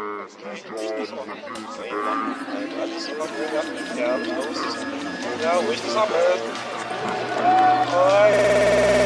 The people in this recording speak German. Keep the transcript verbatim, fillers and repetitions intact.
Richtig machen. Nee, machen. Alles immer gut. Ja, los. Ja, ruhig zusammen. Oi.